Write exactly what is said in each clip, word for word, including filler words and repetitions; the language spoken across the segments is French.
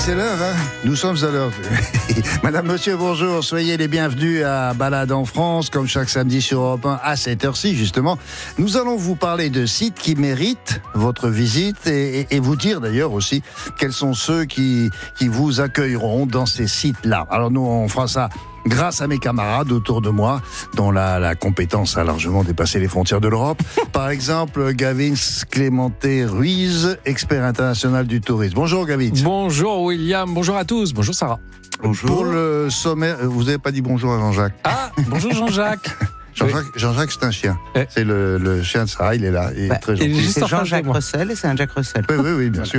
c'est l'heure, hein. Nous sommes à l'heure. Madame, monsieur, bonjour. Soyez les bienvenus à Balade en France, comme chaque samedi sur Europe un à cette heure-ci, justement. Nous allons vous parler de sites qui méritent votre visite et, et, et vous dire d'ailleurs aussi quels sont ceux qui, qui vous accueilleront dans ces sites-là. Alors nous, on fera ça grâce à mes camarades autour de moi, dont la, la compétence a largement dépassé les frontières de l'Europe. Par exemple, Gavin Clémenté Ruiz, expert international du tourisme. Bonjour Gavin. Bonjour William, bonjour à tous, bonjour Sarah. Bonjour. Pour le sommaire, vous n'avez pas dit bonjour à Jean-Jacques. Ah, bonjour Jean-Jacques. Jean-Jacques, Jean-Jacques, c'est un chien. Eh. C'est le, le chien de Sarah, il est là, il est bah, très gentil. C'est Jean-Jacques Russell et c'est un Jack Russell. Oui, oui, oui, bien sûr.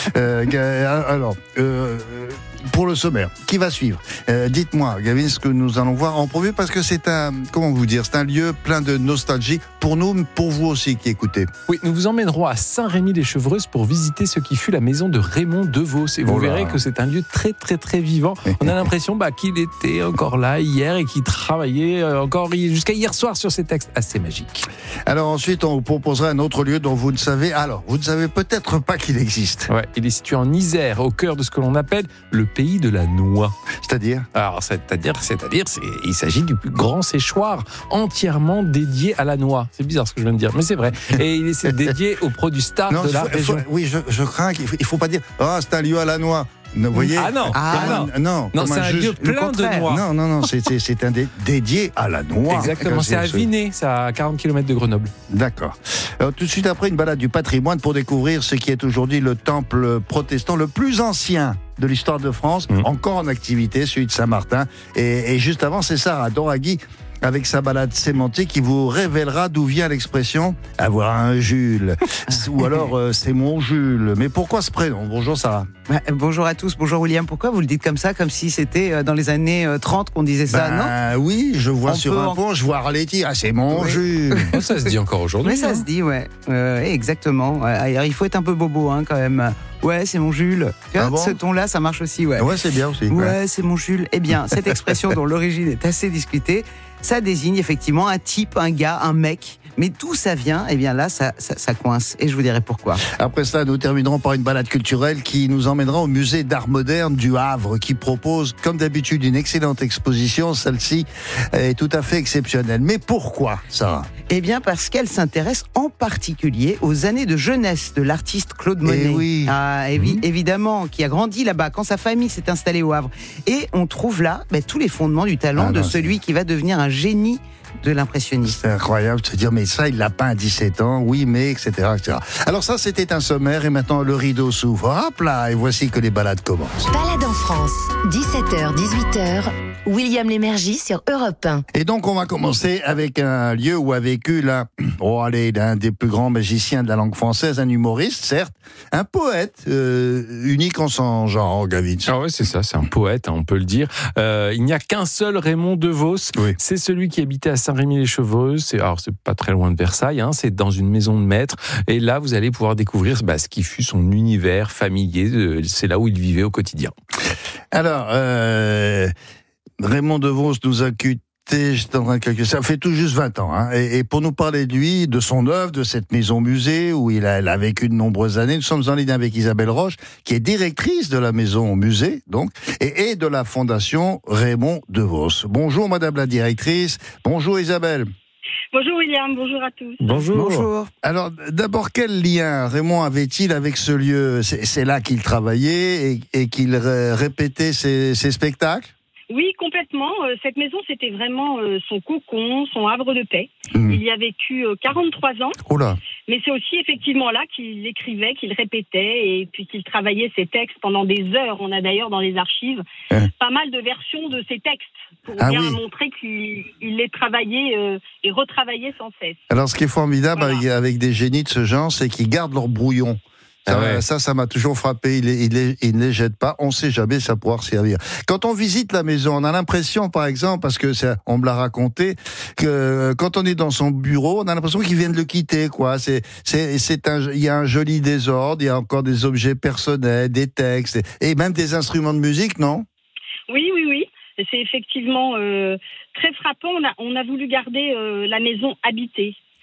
euh, alors, euh, pour le sommaire, qui va suivre euh, Dites-moi, Gavin, ce que nous allons voir en premier, parce que c'est un, comment vous dire, c'est un lieu plein de nostalgie pour nous, pour vous aussi qui écoutez. Oui, nous vous emmènerons à Saint-Rémy-les-Chevreuses pour visiter ce qui fut la maison de Raymond Devos. Et vous oh verrez que c'est un lieu très, très, très vivant. On a l'impression bah, qu'il était encore là hier et qu'il travaillait encore jusqu'à hier soir sur ces textes assez magiques. Alors ensuite, on vous proposera un autre lieu dont vous ne savez, alors, vous ne savez peut-être pas qu'il existe. Ouais, il est situé en Isère, au cœur de ce que l'on appelle le pays de la noix. C'est-à-dire Alors, c'est-à-dire, c'est-à-dire, c'est, il s'agit du plus grand séchoir entièrement dédié à la noix. C'est bizarre ce que je viens de dire, mais c'est vrai. Et il est dédié aux produits stars non, de la faut, région. Faut, oui, je, je crains qu'il ne faut, faut pas dire « Ah, oh, c'est un lieu à la noix ». Vous voyez ah non, ah non, non, non c'est un, un lieu plein de noix. Non, non, non, c'est, c'est, c'est un dé, dédié à la noix. Exactement, c'est à Vinay, c'est à quarante kilomètres de Grenoble. D'accord. Alors, tout de suite après, une balade du patrimoine pour découvrir ce qui est aujourd'hui le temple protestant le plus ancien de l'histoire de France, mmh. encore en activité, celui de Saint-Martin. Et, et juste avant, c'est Sarah Doraghi avec sa balade sémantique qui vous révélera d'où vient l'expression « avoir un Jules » ou alors euh, « c'est mon Jules ». Mais pourquoi ce prénom ? Bonjour Sarah. Ouais, bonjour à tous, bonjour William. Pourquoi vous le dites comme ça, comme si c'était dans les années trente qu'on disait ça, ben, non ? Oui, je vois On sur un en... pont, je vois Arletty, ah c'est mon oui. Jules. Ça se dit encore aujourd'hui. Mais ça hein. se dit, ouais, euh, exactement. Alors, il faut être un peu bobo hein, quand même. Ouais, c'est mon Jules. Tu vois, ah bon ce ton-là, ça marche aussi, ouais. Ouais, c'est bien aussi. Ouais, ouais. c'est mon Jules. Eh bien, cette expression dont l'origine est assez discutée, ça désigne effectivement un type, un gars, un mec. Mais d'où ça vient, eh bien là, ça, ça, ça coince. Et je vous dirai pourquoi. Après ça, nous terminerons par une balade culturelle qui nous emmènera au musée d'art moderne du Havre, qui propose, comme d'habitude, une excellente exposition. Celle-ci est tout à fait exceptionnelle. Mais pourquoi, Sarah ? Eh bien, parce qu'elle s'intéresse en particulier aux années de jeunesse de l'artiste Claude Monet. Eh oui. Ah, évi- mmh. Évidemment, qui a grandi là-bas quand sa famille s'est installée au Havre. Et on trouve là bah, tous les fondements du talent ah, de non, celui c'est... qui va devenir un génie de l'impressionnisme. C'est incroyable de se dire, mais ça, il l'a peint à dix-sept ans, oui, mais, et cetera, et cetera. Alors ça, c'était un sommaire, et maintenant, le rideau s'ouvre. Hop là, et voici que les balades commencent. Balade en France, dix-sept heures, dix-huit heures, William Lémergie sur Europe un. Et donc, on va commencer avec un lieu où a vécu l'un, oh, allez, l'un des plus grands magiciens de la langue française, un humoriste, certes, un poète, euh, unique en son genre, Gavin. Ah ouais, c'est ça, c'est un poète, hein, on peut le dire. Euh, il n'y a qu'un seul Raymond Devos, oui. C'est celui qui habitait à Saint-Rémy-les-Chevreuses, c'est, alors c'est pas très loin de Versailles, hein, c'est dans une maison de maître, et là vous allez pouvoir découvrir bah, ce qui fut son univers familier, c'est là où il vivait au quotidien. Alors, euh, Raymond Devos nous a quittés, j'étais en train de calculer, ça fait tout juste vingt ans, hein, et, et pour nous parler de lui, de son œuvre, de cette maison musée où il a, il a vécu de nombreuses années, nous sommes en ligne avec Isabelle Roche, qui est directrice de la maison musée, donc, et, et de la fondation Raymond Devos. Bonjour Madame la directrice, bonjour Isabelle. Bonjour William, bonjour à tous. Bonjour. Bonjour. Alors, d'abord, quel lien Raymond avait-il avec ce lieu ? c'est, c'est là qu'il travaillait et, et qu'il ré- répétait ses, ses spectacles ? Oui, complètement. Cette maison, c'était vraiment son cocon, son havre de paix. Mmh. Il y a vécu quarante-trois ans. Oh là. Mais c'est aussi effectivement là qu'il écrivait, qu'il répétait et puis qu'il travaillait ses textes pendant des heures. On a d'ailleurs dans les archives hein. pas mal de versions de ses textes pour ah bien oui. montrer qu'il il les travaillait euh, et retravaillait sans cesse. Alors, ce qui est formidable voilà. avec, avec des génies de ce genre, c'est qu'ils gardent leur brouillon. Ça, ah ouais. ça, ça m'a toujours frappé. Il, il, il, il ne les jette pas. On ne sait jamais ça pourra servir. Quand on visite la maison, on a l'impression, par exemple, parce que ça, on me l'a raconté, que quand on est dans son bureau, on a l'impression qu'il vient de le quitter, quoi. C'est, c'est, c'est un, il y a un joli désordre. Il y a encore des objets personnels, des textes et même des instruments de musique, non ? Oui, oui, oui. C'est effectivement euh, très frappant. On a, on a voulu garder euh, la maison habitée.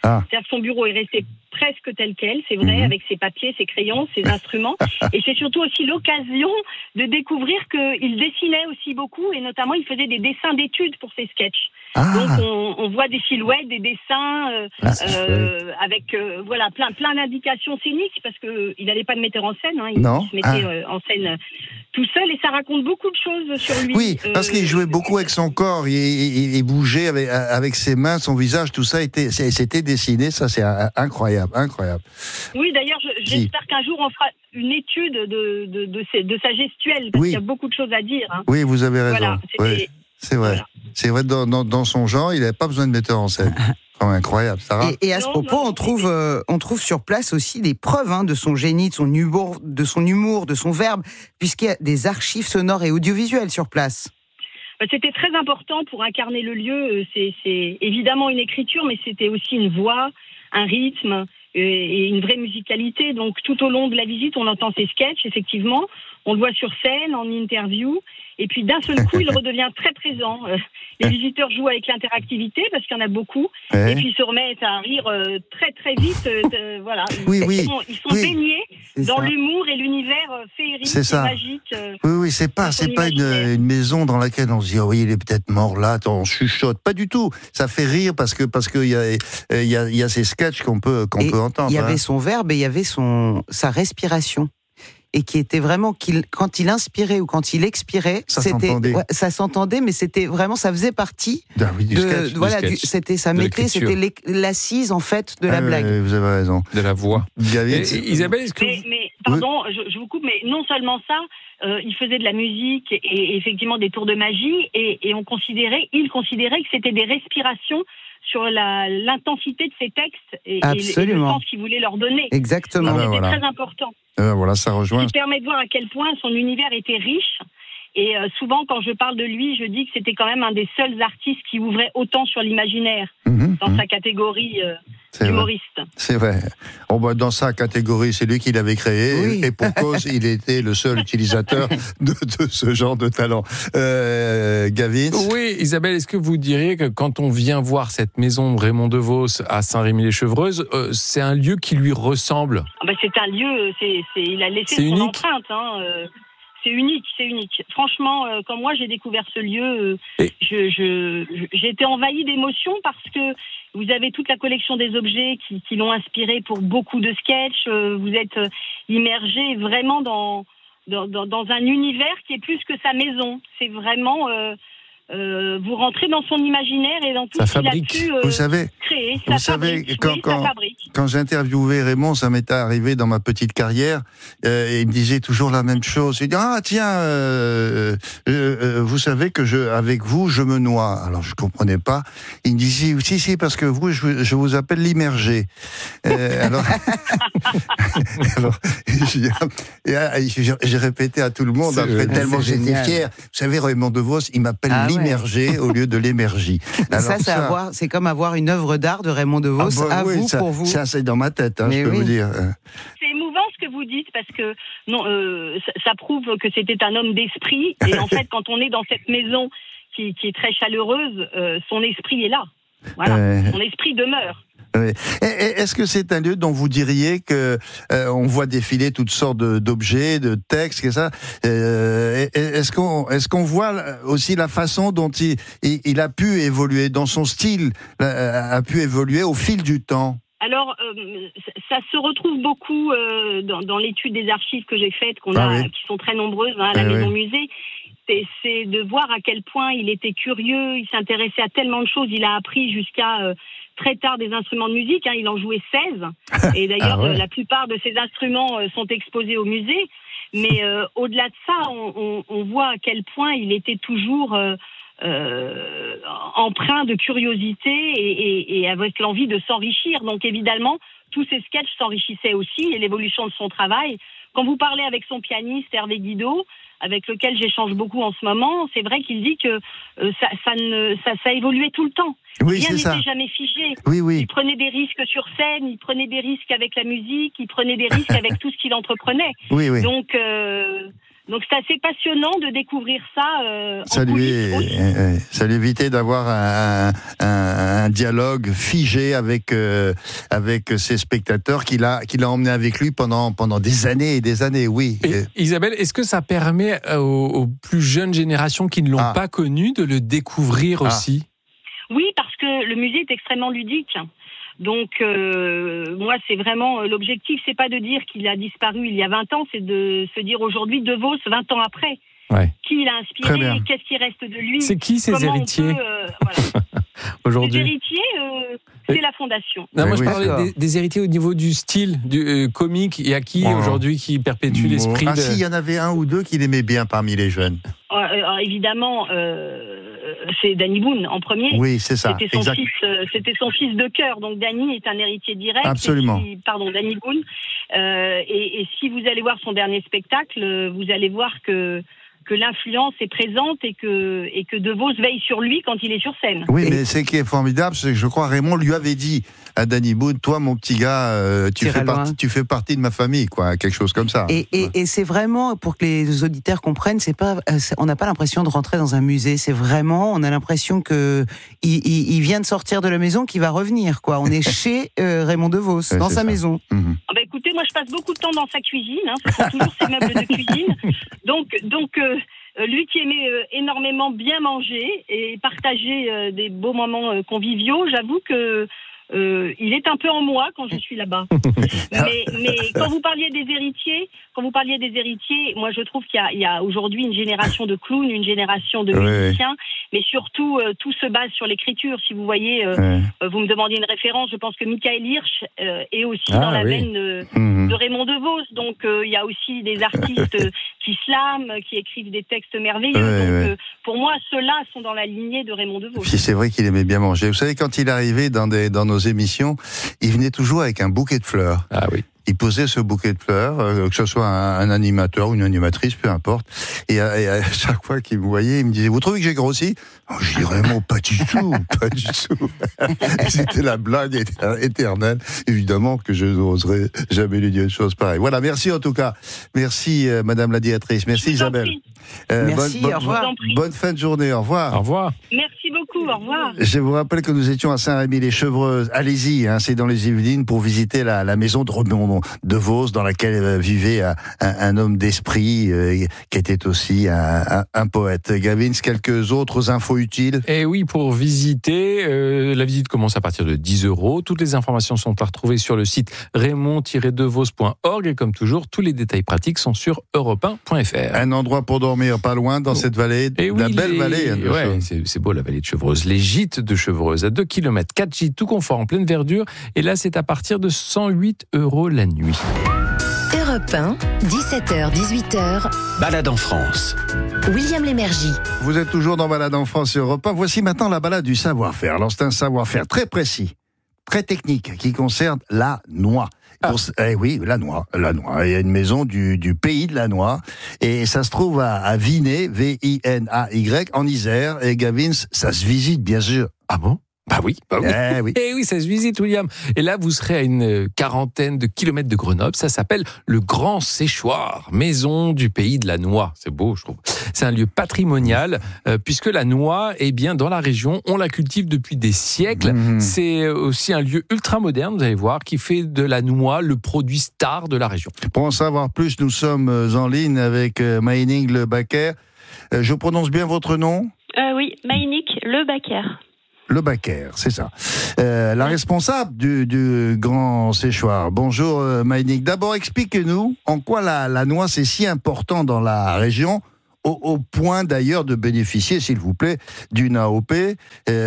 Ah. C'est-à-dire que son bureau est resté presque tel quel, c'est vrai, mmh. avec ses papiers, ses crayons, ses instruments. Et c'est surtout aussi l'occasion de découvrir qu'il dessinait aussi beaucoup, et notamment il faisait des dessins d'études pour ses sketchs. Ah. Donc on, on voit des silhouettes, des dessins euh, ah, euh, avec euh, voilà plein plein d'indications scéniques, parce que il n'avait pas de metteur en scène, hein, il, il se mettait ah. euh, en scène tout seul, et ça raconte beaucoup de choses sur lui. Oui, parce euh, qu'il jouait beaucoup avec son corps, il, il, il bougeait avec, avec ses mains, son visage, tout ça était c'était dessiné, ça c'est incroyable, incroyable. Oui, d'ailleurs, je, j'espère qu'un jour on fera une étude de de, de, de, de sa gestuelle, parce oui. qu'il y a beaucoup de choses à dire. Hein. Oui, vous avez raison. Voilà, oui, c'est vrai. Voilà. C'est vrai, dans, dans, dans son genre, il n'avait pas besoin de metteur en scène. Oh, incroyable, Sarah. Et, et à ce non, propos, non, on, trouve, euh, on trouve sur place aussi des preuves hein, de son génie, de son, humour, de son humour, de son verbe, puisqu'il y a des archives sonores et audiovisuelles sur place. C'était très important pour incarner le lieu. C'est, c'est évidemment une écriture, mais c'était aussi une voix, un rythme et une vraie musicalité. Donc tout au long de la visite, on entend ses sketchs, effectivement. On le voit sur scène, en interview. Et puis d'un seul coup, il redevient très présent. Les visiteurs jouent avec l'interactivité, parce qu'il y en a beaucoup. Ouais. Et puis ils se remettent à rire euh, très très vite. Euh, voilà. Oui, ils, oui. Sont, ils sont oui. baignés c'est dans ça. l'humour et l'univers euh, féerique c'est ça. et magique. Euh, oui, oui, c'est pas, c'est pas une, une maison dans laquelle on se dit, oh oui, il est peut-être mort là, attends, on chuchote. Pas du tout. Ça fait rire parce que parce qu'il y a, il y a, il y a ces sketchs qu'on peut, qu'on peut entendre. Il y avait hein. son verbe et il y avait son, sa respiration. Et qui était vraiment, qu'il, quand il inspirait ou quand il expirait, ça c'était, s'entendait. Ouais, ça s'entendait, mais c'était vraiment, ça faisait partie ah oui, du de, sketch, de, voilà, du du, c'était, ça de mettait, c'était l'assise en fait de la ah, blague. Oui, vous avez raison. De la voix. Et, Isabelle, est-ce que mais, mais pardon, oui. je, je vous coupe, mais non seulement ça, euh, il faisait de la musique et, et effectivement des tours de magie, et, et on considérait, il considérait que c'était des respirations sur la, l'intensité de ses textes et, et le sens qu'il voulait leur donner. Exactement. Donc, ah ben c'était voilà. très important. Euh, voilà, ça rejoint. Ce qui permet de voir à quel point son univers était riche. Et euh, souvent, quand je parle de lui, je dis que c'était quand même un des seuls artistes qui ouvrait autant sur l'imaginaire mmh, dans mmh. sa catégorie euh, c'est humoriste. Vrai. C'est vrai. Oh, bah, dans sa catégorie, c'est lui qui l'avait créé. Oui. Et, et pour cause, il était le seul utilisateur de, de ce genre de talent. Euh, Gavin ? Oui, Isabelle, est-ce que vous diriez que quand on vient voir cette maison Raymond DeVos à Saint-Rémy-les-Chevreuses, euh, c'est un lieu qui lui ressemble ? ah bah, C'est un lieu, c'est, c'est, il a laissé c'est son unique. empreinte. Hein, euh, c'est unique, c'est unique. Franchement, euh, quand moi j'ai découvert ce lieu, euh, Et... je, je, j'ai été envahie d'émotions, parce que vous avez toute la collection des objets qui, qui l'ont inspiré pour beaucoup de sketchs. Euh, vous êtes euh, immergé vraiment dans, dans, dans, dans un univers qui est plus que sa maison. C'est vraiment... Euh, Euh, vous rentrez dans son imaginaire et dans tout ça ce qu'il a fabrique. pu euh, vous savez, créer. Vous ça savez, fabrique, quand, oui, quand, ça fabrique. quand j'interviewais Raymond, ça m'était arrivé dans ma petite carrière, euh, et il me disait toujours la même chose. Il dit, ah tiens, euh, euh, euh, vous savez que je, avec vous, je me noie. Alors je comprenais pas. Il me disait, si, si, parce que vous, je, je vous appelle l'immergé. Euh, alors, alors j'ai, j'ai répété à tout le monde, après, tellement j'étais fier. Vous savez, Raymond DeVos, il m'appelle ah, l'immergé ouais. au lieu de l'émergie. Alors, ça, c'est, ça... Avoir, c'est comme avoir une œuvre d'art de Raymond DeVos ah bah, à oui, vous, ça, pour vous. Ça, c'est dans ma tête, hein, je peux oui. vous dire. C'est émouvant ce que vous dites, parce que non, euh, ça, ça prouve que c'était un homme d'esprit. Et en fait, quand on est dans cette maison qui, qui est très chaleureuse, euh, son esprit est là. Voilà, euh... son esprit demeure. Oui. Est-ce que c'est un lieu dont vous diriez que euh, on voit défiler toutes sortes de, d'objets, de textes, et ça euh, Est-ce qu'on est-ce qu'on voit aussi la façon dont il, il, il a pu évoluer, dans son style, a pu évoluer au fil du temps? Alors, euh, ça se retrouve beaucoup euh, dans, dans l'étude des archives que j'ai faites, qu'on ah a, oui. qui sont très nombreuses hein, à la ah Maison oui. Musée. C'est, c'est de voir à quel point il était curieux, il s'intéressait à tellement de choses, il a appris jusqu'à euh, très tard des instruments de musique, hein, il en jouait seize, et d'ailleurs ah ouais. euh, la plupart de ces instruments euh, sont exposés au musée, mais euh, au-delà de ça, on, on, on voit à quel point il était toujours euh, euh, empreint de curiosité et, et, et avec l'envie de s'enrichir. Donc évidemment, tous ces sketchs s'enrichissaient aussi, et l'évolution de son travail. Quand vous parlez avec son pianiste Hervé Guido, avec lequel j'échange beaucoup en ce moment, c'est vrai qu'il dit que euh, ça, ça, ne, ça, ça évoluait tout le temps. Oui, Rien c'est n'était ça. jamais figé. Oui, oui. Il prenait des risques sur scène, il prenait des risques avec la musique, il prenait des risques avec tout ce qu'il entreprenait. Oui, oui. Donc, euh, Donc c'est assez passionnant de découvrir ça. Euh, ça, en lui est, ça lui évitait d'avoir un, un, un dialogue figé avec euh, avec ses spectateurs qu'il a qu'il a emmené avec lui pendant pendant des années et des années. Oui. Et, Isabelle, est-ce que ça permet aux, aux plus jeunes générations qui ne l'ont ah. pas connu de le découvrir ah. aussi? Oui, parce que le musée est extrêmement ludique. Donc, euh, moi, c'est vraiment euh, l'objectif, c'est pas de dire qu'il a disparu il y a vingt ans, c'est de se dire aujourd'hui De Vos, vingt ans après, ouais. qui il a inspiré, qu'est-ce qui reste de lui. C'est qui ces héritiers peut, euh, voilà. aujourd'hui? Les héritiers, euh, c'est la fondation. Non, moi, oui, je parlais des, des héritiers au niveau du style, du euh, comique. Il y a qui oh. aujourd'hui qui perpétue l'esprit? Ah de... si, il y en avait un ou deux qui l'aimaient bien parmi les jeunes. Euh, euh, évidemment, euh, c'est Danny Boone en premier. Oui, c'est ça. C'était son exact. fils, euh, c'était son fils de cœur. Donc Danny est un héritier direct. Absolument. Et si, pardon, Danny Boone. Euh, et, et si vous allez voir son dernier spectacle, vous allez voir que que l'influence est présente et que et que De Vos veille sur lui quand il est sur scène. Oui, mais ce qui est formidable, c'est que je crois Raymond lui avait dit à Danny Boone, toi mon petit gars, euh, tu fais partie, tu fais partie de ma famille, quoi, quelque chose comme ça. Et, et, et c'est vraiment pour que les auditeurs comprennent, c'est pas, c'est, on n'a pas l'impression de rentrer dans un musée. C'est vraiment, on a l'impression que il, il, il vient de sortir de la maison, qu'il va revenir, quoi. On est chez euh, Raymond De Vos, ouais, dans sa ça. maison. Mm-hmm. Ah bah écoutez, moi je passe beaucoup de temps dans sa cuisine. Hein, ce sont toujours ses meubles de cuisine. Donc donc. Euh, Lui qui aimait euh, énormément bien manger et partager euh, des beaux moments euh, conviviaux, j'avoue que euh, il est un peu en moi quand je suis là-bas. mais, mais quand vous parliez des héritiers, quand vous parliez des héritiers, moi je trouve qu'il y a, il y a aujourd'hui une génération de clowns, une génération de musiciens, oui. mais surtout euh, tout se base sur l'écriture. Si vous voyez, euh, oui. euh, vous me demandiez une référence, je pense que Michael Hirsch euh, est aussi ah, dans la oui. veine euh, mmh. de Raymond De Vos. Donc euh, il y a aussi des artistes qui slament, qui écrivent des textes merveilleux. Oui, Donc oui. Euh, pour moi, ceux-là sont dans la lignée de Raymond De Vos. Puis c'est vrai qu'il aimait bien manger. Vous savez, quand il arrivait dans, des, dans nos émissions, il venait toujours avec un bouquet de fleurs. Ah oui. Il posait ce bouquet de fleurs, euh, que ce soit un, un animateur ou une animatrice, peu importe. Et à, et à chaque fois qu'il me voyait, il me disait, vous trouvez que j'ai grossi? Oh, je dis vraiment pas du tout, pas du tout. C'était la blague éternelle. Évidemment que je n'oserais jamais lui dire une chose pareille. Voilà, merci en tout cas. Merci euh, Madame la directrice. Merci Isabelle. Euh, merci, bonne, au revoir. Bonne, bonne fin de journée, au revoir. Au revoir. Merci beaucoup, au revoir. Je vous rappelle que nous étions à Saint-Rémy-les-Chevreuses. Allez-y, hein, c'est dans les Yvelines pour visiter la, la maison de Raymond De Vos, dans laquelle euh, vivait un, un, un homme d'esprit euh, qui était aussi un, un, un poète. Gavin, quelques autres infos utiles? Eh oui, pour visiter, euh, la visite commence à partir de dix euros. Toutes les informations sont à retrouver sur le site raymond tiret devos point org et comme toujours, tous les détails pratiques sont sur europe un point f r. Un endroit pour dormir pas loin dans cette vallée, et oui, la belle les... vallée. Hein, ouais, c'est, c'est beau la vallée de Chevreuse. Les gîtes de Chevreuse à deux kilomètres, quatre gîtes tout confort en pleine verdure et là c'est à partir de cent huit euros la nuit. Europe un, dix-sept heures dix-huit heures. Balade en France. William Lémergie. Vous êtes toujours dans Balade en France et Europe un. Voici maintenant la balade du savoir-faire. Alors c'est un savoir-faire très précis, très technique, qui concerne la noix. Ah. Pour, eh oui, la noix, la noix. Il y a une maison du, du pays de la noix et ça se trouve à, à Vinay, V I N A Y, en Isère. Et Gavin, ça se visite bien sûr. Ah bon? Bah oui, bah oui. Eh oui. Eh oui, ça se visite, William. Et là, vous serez à une quarantaine de kilomètres de Grenoble. Ça s'appelle le Grand Séchoir, maison du pays de la noix. C'est beau, je trouve. C'est un lieu patrimonial, euh, puisque la noix, eh bien, dans la région, on la cultive depuis des siècles. Mmh. C'est aussi un lieu ultra moderne, vous allez voir, qui fait de la noix le produit star de la région. Pour en savoir plus, nous sommes en ligne avec Maïnig Le Baker. Euh, je prononce bien votre nom? euh, Oui, Maïnig Le Baker. Le Baker, c'est ça. Euh, la responsable du, du Grand Séchoir. Bonjour euh, Maïnig. D'abord, expliquez-nous en quoi la, la noix c'est si important dans la région, au, au point d'ailleurs de bénéficier, s'il vous plaît, d'une A O P,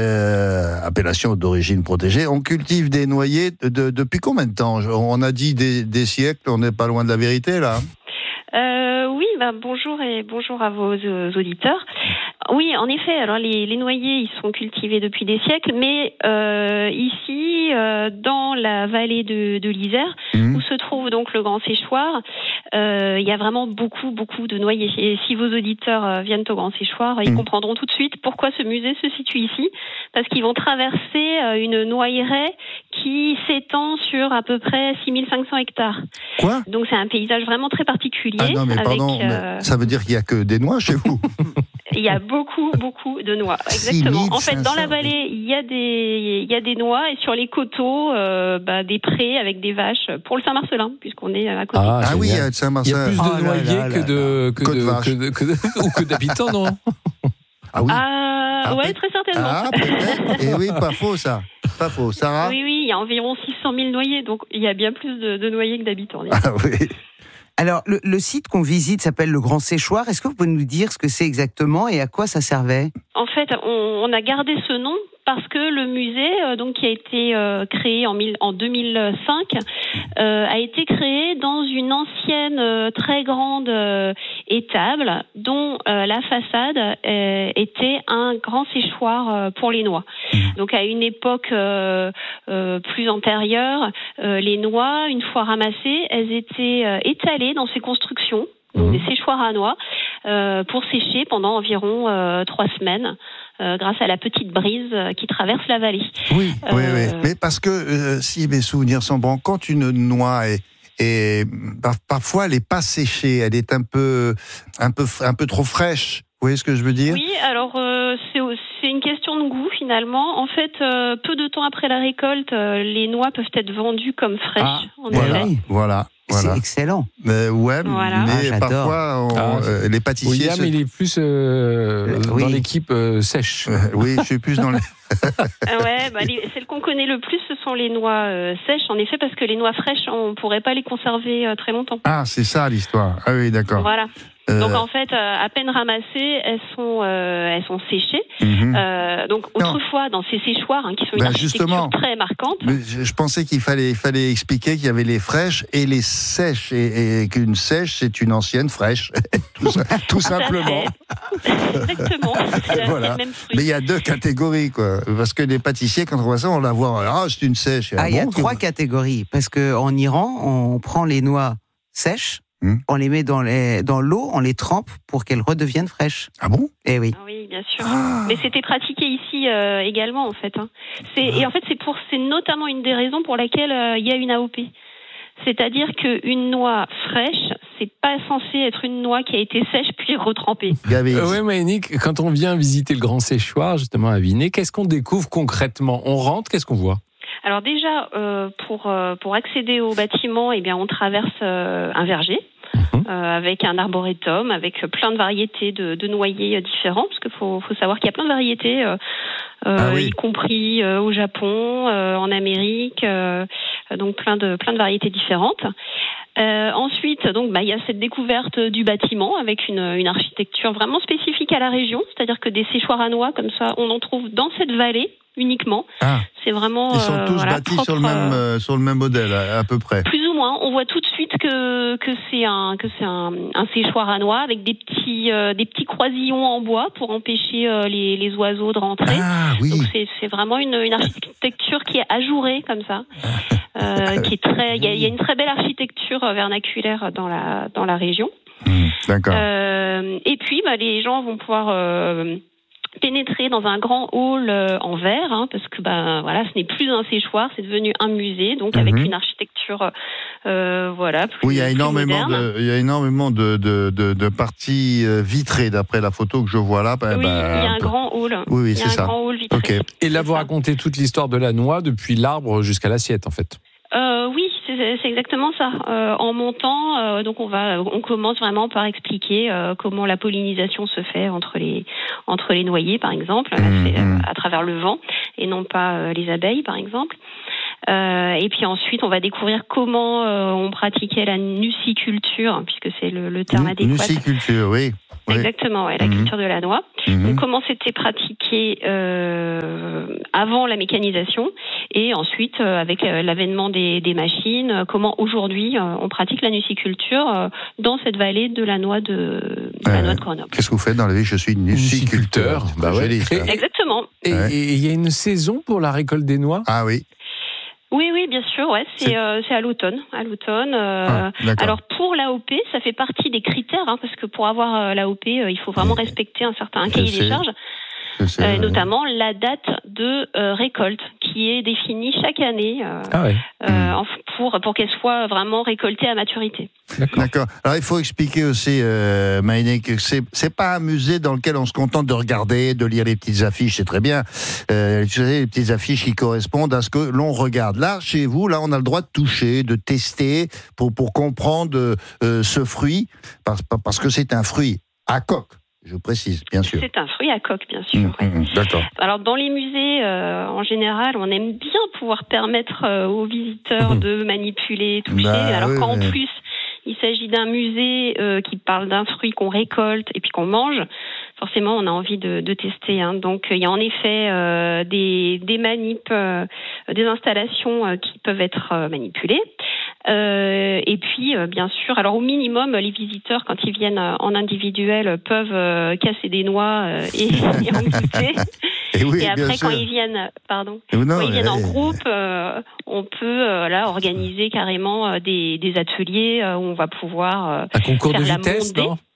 euh, appellation d'origine protégée. On cultive des noyers de, de, depuis combien de temps? On a dit des, des siècles, on n'est pas loin de la vérité là. Euh, oui, bah, bonjour et bonjour à vos euh, auditeurs. Oui, en effet. Alors les, les noyers, ils sont cultivés depuis des siècles, mais euh, ici, euh, dans la vallée de, de l'Isère, mmh. où se trouve donc le Grand Séchoir, euh, il y a vraiment beaucoup, beaucoup de noyers. Et si vos auditeurs euh, viennent au Grand Séchoir, mmh. ils comprendront tout de suite pourquoi ce musée se situe ici, parce qu'ils vont traverser euh, une noyeraie qui s'étend sur à peu près six mille cinq cents hectares. Quoi ? Donc c'est un paysage vraiment très particulier. Ah non, mais pardon, avec, euh... mais ça veut dire qu'il n'y a que des noix chez vous ? Il y a beaucoup, beaucoup de noix, exactement. En fait, dans la vallée, il y a des, il y a des noix, et sur les coteaux, euh, bah, des prés avec des vaches pour le Saint-Marcelin, puisqu'on est à côté. Ah, ah oui, à Saint-Marcelin. Il y a plus de oh noyers que de, que de, que de, que de, ou que d'habitants, non? Ah oui. Ah, ah, ouais, très certainement. Ah, peut-être. Et oui, pas faux, ça. Pas faux. Sarah? Oui, oui, il y a environ six cent mille noyers, donc il y a bien plus de, de noyers que d'habitants. Ah oui. Alors, le, le site qu'on visite s'appelle le Grand Séchoir. Est-ce que vous pouvez nous dire ce que c'est exactement et à quoi ça servait ? En fait, on, on a gardé ce nom parce que le musée, euh, donc qui a été euh, créé en, mille, en deux mille cinq, euh, a été créé dans une ancienne euh, très grande euh, étable dont euh, la façade euh, était un grand séchoir euh, pour les noix. Donc à une époque euh, euh, plus antérieure, euh, les noix, une fois ramassées, elles étaient euh, étalées dans ces constructions, donc des séchoirs à noix, euh, pour sécher pendant environ euh, trois semaines. Euh, grâce à la petite brise euh, qui traverse la vallée. Oui, euh, oui, oui. Mais parce que, euh, si mes souvenirs sont bons, quand une noix est, est par, parfois elle n'est pas séchée, elle est un peu, un peu, un peu trop fraîche. Vous voyez ce que je veux dire ? Oui, alors euh, c'est, c'est une question de goût finalement. En fait, euh, peu de temps après la récolte, euh, les noix peuvent être vendues comme fraîches. Ah, en voilà, effet. voilà. Voilà. C'est excellent. Mais ouais, voilà. mais ah, parfois on, ah, euh, les pâtissiers. William, se... il est plus euh, oui. dans l'équipe euh, sèche. Euh, oui, je suis plus dans les. euh, ouais, bah, les, celles qu'on connaît le plus, ce sont les noix euh, sèches, en effet, parce que les noix fraîches, on pourrait pas les conserver euh, très longtemps. Ah, c'est ça l'histoire. Ah oui, d'accord. Voilà. Euh... Donc en fait, euh, à peine ramassées, elles sont, euh, elles sont séchées. Mm-hmm. Euh, donc autrefois, non. dans ces séchoirs, hein, qui sont une ben architecture justement, très marquante. Mais je, je pensais qu'il fallait, il fallait expliquer qu'il y avait les fraîches et les sèches, et, et qu'une sèche, c'est une ancienne fraîche, tout, ça, tout simplement. Exactement. C'est voilà. le même fruit. Mais il y a deux catégories, quoi. Parce que les pâtissiers, quand on voit ça, on la voit. Ah, c'est une sèche. Ah, il y a bon, trois que... catégories. Parce qu'en Iran, on prend les noix sèches, hum. on les met dans, les, dans l'eau, on les trempe pour qu'elles redeviennent fraîches. Ah bon ? Eh oui. Ah oui, bien sûr. Ah. Mais c'était pratiqué ici euh, également, en fait. Hein. C'est, ah. Et en fait, c'est, pour, c'est notamment une des raisons pour laquelle euh, il y a une A O P. C'est-à-dire qu'une noix fraîche, c'est pas censé être une noix qui a été sèche puis retrempée. Euh, oui, Maïnique, quand on vient visiter le Grand Séchoir, justement à Vinay, qu'est-ce qu'on découvre concrètement ? On rentre, qu'est-ce qu'on voit ? Alors déjà, euh, pour, euh, pour accéder au bâtiment, eh bien, on traverse euh, un verger. Mmh. Euh, avec un arboretum, avec plein de variétés de, de noyers différents, parce qu'il faut, faut savoir qu'il y a plein de variétés, euh, ah oui. y compris euh, au Japon, euh, en Amérique, euh, donc plein de, plein de variétés différentes. Euh, ensuite, donc, bah, il y a cette découverte du bâtiment avec une, une architecture vraiment spécifique à la région, c'est-à-dire que des séchoirs à noix comme ça, on en trouve dans cette vallée uniquement. Ah. C'est vraiment. Ils sont tous euh, voilà, bâtis propre, sur le même euh, sur le même modèle à, à peu près. Plus ou moins. On voit tout de suite que que c'est un que c'est un, un séchoir à noix avec des petits euh, des petits croisillons en bois pour empêcher euh, les, les oiseaux de rentrer. Ah, oui. Donc c'est c'est vraiment une, une architecture qui est ajourée comme ça, euh, qui est très. Il y a, y a une très belle architecture vernaculaire dans la dans la région. Mmh, d'accord. Euh, et puis bah, les gens vont pouvoir euh, pénétrer dans un grand hall euh, en verre, hein, parce que ben voilà, ce n'est plus un séchoir, c'est devenu un musée, donc mm-hmm. avec une architecture, euh, voilà. Plus, oui, il y a énormément de, il y a énormément de de, de, de parties vitrées d'après la photo que je vois là. Ben, oui, ben, il y a un grand hall. Oui, oui, il y a c'est un ça. grand hall vitré. Okay. Et là, vous racontez toute l'histoire de la noix depuis l'arbre jusqu'à l'assiette, en fait. Euh, oui, c'est, c'est exactement ça. Euh, en montant, euh, donc on va, on commence vraiment par expliquer euh, comment la pollinisation se fait entre les entre les noyers, par exemple, mmh, c'est, euh, à travers le vent, et non pas euh, les abeilles, par exemple. Euh, et puis ensuite, on va découvrir comment euh, on pratiquait la nuciculture, puisque c'est le, le terme adéquat. Nuciculture, oui. Exactement, ouais, la mmh. culture de la noix. Mmh. Donc, comment c'était pratiqué euh, avant la mécanisation, et ensuite euh, avec euh, l'avènement des, des machines, euh, comment aujourd'hui euh, on pratique la nuciculture euh, dans cette vallée de la noix de, de la noix de Grenoble. Qu'est-ce que vous faites dans la vie? Je suis nuciculteur. Bah ouais. Joli, ça. Exactement. Et il Ouais. y a une saison pour la récolte des noix? Ah oui. Oui, oui, bien sûr, ouais, c'est, C'est- euh, c'est à l'automne. À l'automne. euh, Ah, d'accord. alors pour l'A O P, ça fait partie des critères, hein, parce que pour avoir euh, l'A O P, euh, il faut vraiment Mais- respecter un certain Je cahier sais. des charges, C'est- euh, notamment la date de euh, récolte, qui est définie chaque année euh, Ah ouais. euh, en- pour pour qu'elle soit vraiment récoltée à maturité. D'accord. D'accord. Alors il faut expliquer aussi, euh, Maïné, que c'est c'est pas un musée dans lequel on se contente de regarder, de lire les petites affiches, c'est très bien. Euh, tu sais, les petites affiches qui correspondent à ce que l'on regarde. Là, chez vous, là, on a le droit de toucher, de tester pour pour comprendre euh, ce fruit, parce, parce que c'est un fruit à coque. Je précise, bien sûr. C'est un fruit à coque, bien sûr. Mmh, ouais. mmh, d'accord. Alors dans les musées, euh, en général, on aime bien pouvoir permettre euh, aux visiteurs Mhm. de manipuler, toucher. Bah, Alors oui, quand en oui. plus il s'agit d'un musée euh, qui parle d'un fruit qu'on récolte et puis qu'on mange, forcément on a envie de, de tester. Hein. Donc il y a en effet euh, des, des manips, euh, des installations euh, qui peuvent être euh, manipulées. Euh, et puis, euh, bien sûr, alors au minimum, les visiteurs, quand ils viennent euh, en individuel, peuvent euh, casser des noix euh, et, et en goûter. Et oui, Et bien après, sûr. quand ils viennent, pardon, Non, quand ils viennent en eh, groupe, euh, on peut euh, là organiser carrément euh, des, des ateliers euh, où on va pouvoir. euh, Un concours de Faire la vitesse, mondée. non?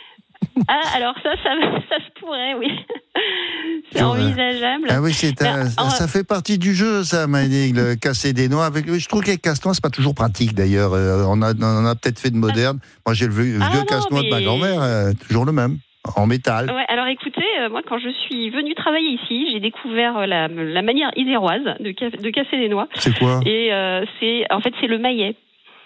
Ah, alors ça, ça, ça se pourrait, oui. C'est Genre, euh, envisageable. Ah oui, c'est un- Mais, ça, en- ça fait partie du jeu, ça, Maïné, le casser des noix. Avec, je trouve qu'avec casse-noix, c'est pas toujours pratique, d'ailleurs. Euh, on a, on a peut-être fait de moderne. Moi, j'ai le vieux, Ah vieux non, casse-noix de ma mais- grand-mère, euh, toujours le même, en métal. Ouais, alors écoutez, euh, moi quand je suis venue travailler ici, j'ai découvert euh, la, la manière iséroise de, ca- de casser des noix. C'est quoi? Et euh, c'est, en fait, c'est le maillet.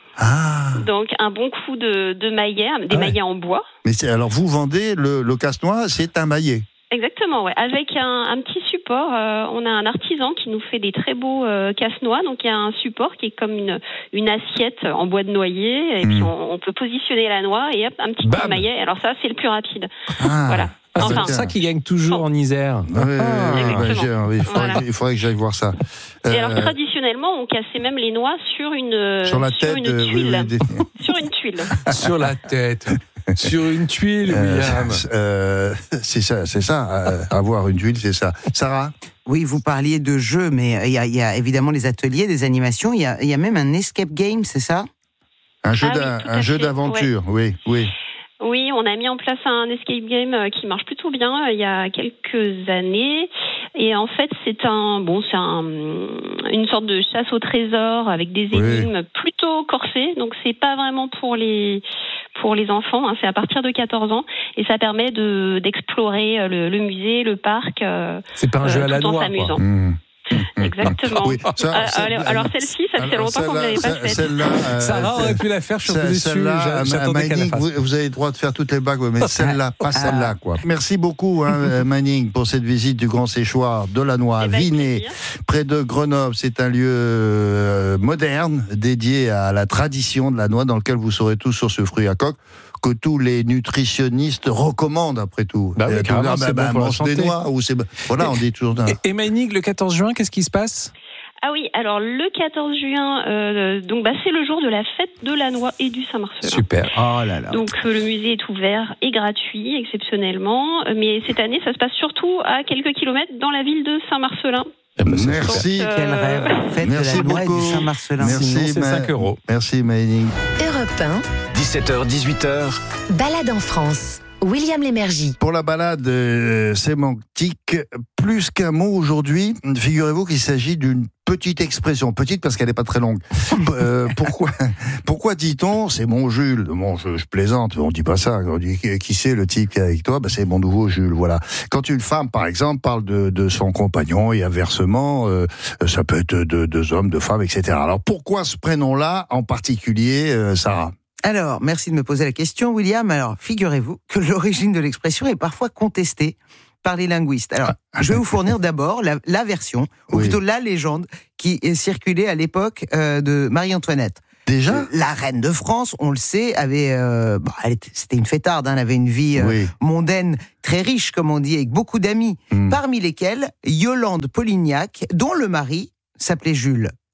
Ah, Donc un bon coup de, de maillet, des Ah ouais. maillets en bois. mais c'est- alors vous vendez le, le casse-noix, c'est un maillet. Exactement, ouais. Avec un, un petit support, euh, on a un artisan qui nous fait des très beaux euh, casse-noix. Donc il y a un support qui est comme une, une assiette en bois de noyer, et Mm. puis on, on peut positionner la noix et hop, un petit coup Bam. de maillet. Alors ça, c'est le plus rapide. Ah, Voilà. Ah, Enfin. c'est ça qui gagne toujours en Isère. Ouais, ouais, ouais, Exactement. ouais, j'ai- oui, il, faudrait, Voilà. que- il faudrait que j'aille voir ça. Et Euh, alors traditionnellement, on cassait même les noix sur une sur la sur tête, une euh, oui, tuile, oui, des- sur une tuile. Sur la tête. Sur une tuile, Euh, William. euh, c'est ça, c'est ça. euh, avoir une tuile, c'est ça. Sarah? Oui, vous parliez de jeux, mais il y a, il y a évidemment les ateliers, des animations. Il y a, il y a même un escape game, c'est ça? Un jeu, Ah oui, d'un- tout un à jeu fait, d'aventure, oui, oui. Oui, on a mis en place un escape game euh, qui marche plutôt bien euh, il y a quelques années. Et en fait, c'est un bon, c'est un, une sorte de chasse au trésor avec des Oui. énigmes plutôt corsées. Donc c'est pas vraiment pour les pour les enfants. Hein, c'est à partir de quatorze ans et ça permet de d'explorer euh, le, le musée, le parc. euh, C'est pas un euh, jeu à la tout en noix, s'amusant. quoi. Mmh. Exactement. Oui, ça, Euh, ça- alors, alors celle-ci, ça fait alors, longtemps qu'on ne l'avait pas celle-là, faite. Celle-là, euh, Sarah aurait pu la faire, je suis un peu celle- déçu. Celle-là, j'a- à- à J'attendais qu'elle la Manning, fasse. vous, vous avez le droit de faire toutes les bagues, mais celle-là, pas celle-là, quoi. Merci beaucoup, hein, Manning, pour cette visite du Grand Séchoir de la Noix à Eh ben, avec Vinay, plaisir. près de Grenoble. C'est un lieu euh, moderne, dédié à la tradition de la noix, dans lequel vous saurez tout sur ce fruit à coque, que tous les nutritionnistes recommandent, après tout. Bah oui, Et carrément, tout, c'est bon pour la mange des santé. noix, ou c'est... Voilà, on dit toujours... Et, et Manning, le quatorze juin, qu'est-ce qui se passe? Ah oui, alors le quatorze juin, euh, donc bah, c'est le jour de la fête de la noix et du Saint-Marcelin. Super. Oh là là. Donc euh, le musée est ouvert et gratuit exceptionnellement, euh, mais cette année ça se passe surtout à quelques kilomètres dans la ville de Saint-Marcelin. Eh ben, c'est Merci. Donc, euh, Quel rêve. Fête Merci de la noix et beaucoup. du Saint-Marcelin. Merci, Sinon, c'est Ma- cinq euros. Merci, Manning. Europe un, dix-sept heures, dix-huit heures. balade en France. William Lémergie. Pour la balade euh, sémantique, plus qu'un mot aujourd'hui, figurez-vous qu'il s'agit d'une petite expression. Petite parce qu'elle n'est pas très longue. euh, pourquoi pourquoi dit-on c'est mon Jules? Bon, je, je plaisante, on dit pas ça. On dit qui c'est le type qui est avec toi? Ben, c'est mon nouveau Jules, voilà. Quand une femme, par exemple, parle de, de son compagnon et inversement, euh, ça peut être de deux hommes, de femmes, et cetera. Alors pourquoi ce prénom-là en particulier, euh, Sarah? Alors, merci de me poser la question, William. Alors, figurez-vous que l'origine de l'expression est parfois contestée par les linguistes. Alors, je vais vous fournir d'abord la, la version, ou Oui. plutôt la légende, qui est circulée à l'époque euh, de Marie-Antoinette. Déjà? La reine de France, on le sait, avait, euh, bah, elle était, c'était une fêtarde, hein, elle avait une vie euh, Oui. mondaine très riche, comme on dit, avec beaucoup d'amis, Mm. parmi lesquels Yolande Polignac, dont le mari s'appelait Jules.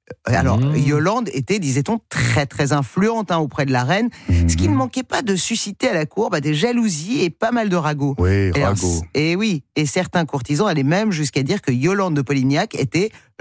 Alors, Mmh. Yolande était, disait-on, très très influente hein, auprès de la reine, mmh. ce qui ne manquait pas de susciter à la cour bah, des jalousies et pas mal de ragots. Oui, et ragots. Et oui, et certains courtisans allaient même jusqu'à dire que Yolande de Polignac était